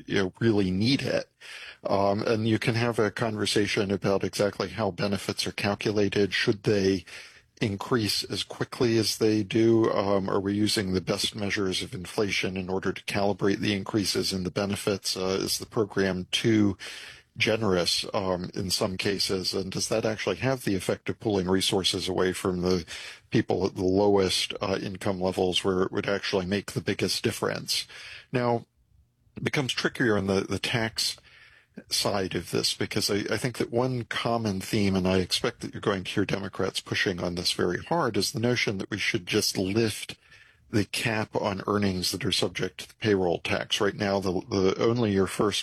really need it. And you can have a conversation about exactly how benefits are calculated. Should they increase as quickly as they do? Are we using the best measures of inflation in order to calibrate the increases in the benefits? Is the program too generous in some cases? And does that actually have the effect of pulling resources away from the people at the lowest income levels where it would actually make the biggest difference? Now, it becomes trickier on the tax side of this, because I think that one common theme, and I expect that you're going to hear Democrats pushing on this very hard, is the notion that we should just lift the cap on earnings that are subject to the payroll tax. Right now, the only your first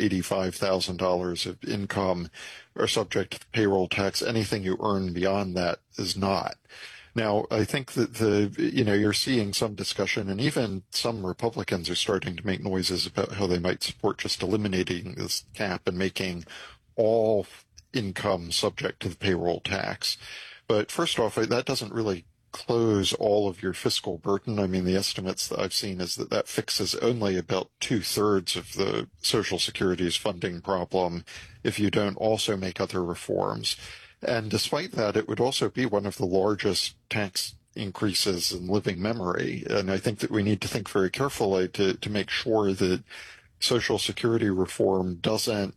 $185,000 of income are subject to the payroll tax. Anything you earn beyond that is not. Now, I think that you're seeing some discussion, and even some Republicans are starting to make noises about how they might support just eliminating this cap and making all income subject to the payroll tax. But first off, that doesn't really close all of your fiscal burden. I mean, the estimates that I've seen is that fixes only about 2/3 of the Social Security's funding problem if you don't also make other reforms. And despite that, it would also be one of the largest tax increases in living memory. And I think that we need to think very carefully to make sure that Social Security reform doesn't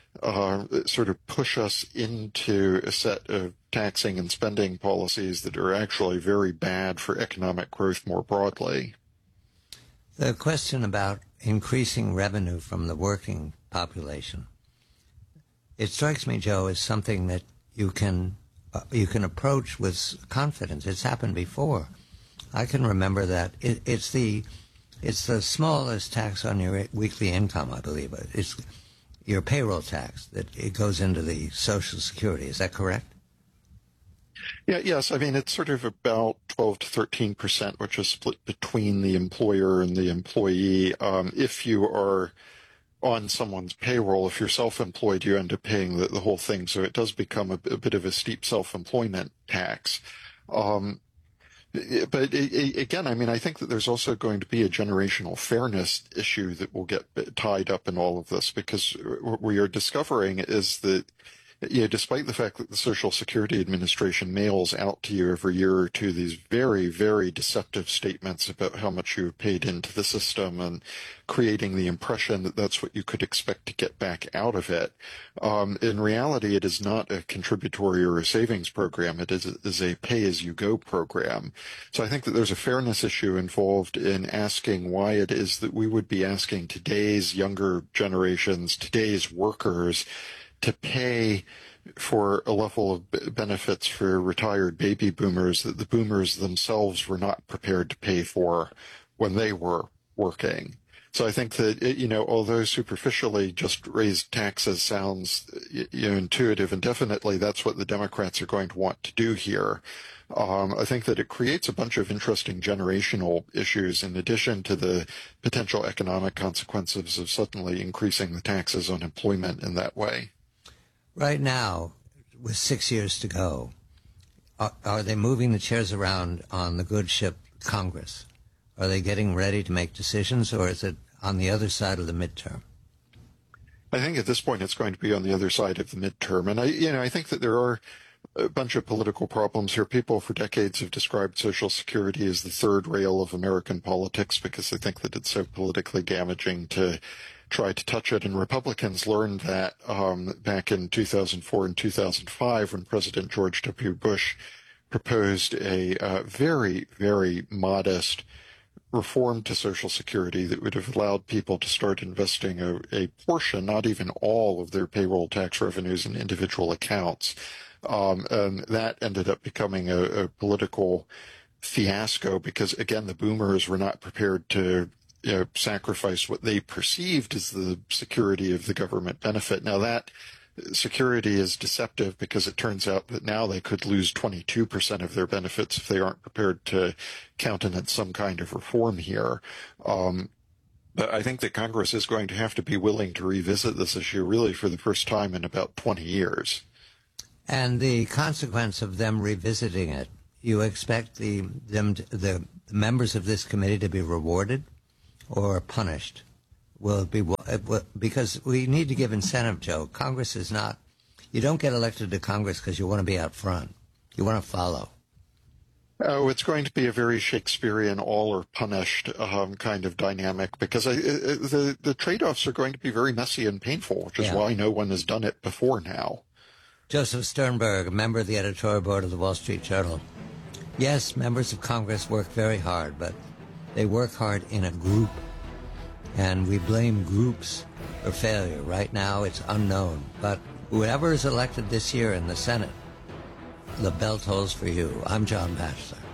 sort of push us into a set of taxing and spending policies that are actually very bad for economic growth more broadly. The question about increasing revenue from the working population, it strikes me, Joe, as something that you can approach with confidence. It's happened before. I can remember that it's the smallest tax on your weekly income, I believe. It's your payroll tax that it goes into the Social Security. Is that correct? Yeah, yes. I mean, it's sort of about 12 to 13%, which is split between the employer and the employee. If you are on someone's payroll, if you're self-employed, you end up paying the whole thing. So it does become a bit of a steep self-employment tax. But again, I mean, I think that there's also going to be a generational fairness issue that will get tied up in all of this, because what we are discovering is that, despite the fact that the Social Security Administration mails out to you every year or two these very, very deceptive statements about how much you have paid into the system and creating the impression that that's what you could expect to get back out of it, in reality, it is not a contributory or a savings program. It is a pay-as-you-go program. So I think that there's a fairness issue involved in asking why it is that we would be asking today's younger generations, today's workers, to pay for a level of benefits for retired baby boomers that the boomers themselves were not prepared to pay for when they were working. So I think that, although superficially just raised taxes sounds intuitive, and definitely that's what the Democrats are going to want to do here, I think that it creates a bunch of interesting generational issues in addition to the potential economic consequences of suddenly increasing the taxes on employment in that way. Right now, with 6 years to go, are they moving the chairs around on the good ship Congress? Are they getting ready to make decisions, or is it on the other side of the midterm? I think at this point it's going to be on the other side of the midterm. And I think that there are a bunch of political problems here. People for decades have described Social Security as the third rail of American politics because they think that it's so politically damaging to try to touch it. And Republicans learned that back in 2004 and 2005 when President George W. Bush proposed a very, very modest reform to Social Security that would have allowed people to start investing a portion, not even all, of their payroll tax revenues in individual accounts. And that ended up becoming a political fiasco because, again, the boomers were not prepared to sacrifice what they perceived as the security of the government benefit. Now, that security is deceptive because it turns out that now they could lose 22% of their benefits if they aren't prepared to countenance some kind of reform here. But I think that Congress is going to have to be willing to revisit this issue really for the first time in about 20 years. And the consequence of them revisiting it, you expect the members of this committee to be rewarded or punished because we need to give incentive, Joe. Congress is not, you don't get elected to Congress because you want to be out front. You want to follow. Oh, it's going to be a very Shakespearean all or punished kind of dynamic because the trade-offs are going to be very messy and painful, which is why no one has done it before now. Joseph Sternberg, a member of the editorial board of the Wall Street Journal. Yes, members of Congress work very hard, but they work hard in a group, and we blame groups for failure. Right now, it's unknown, but whoever is elected this year in the Senate, the bell tolls for you. I'm John Batchelor.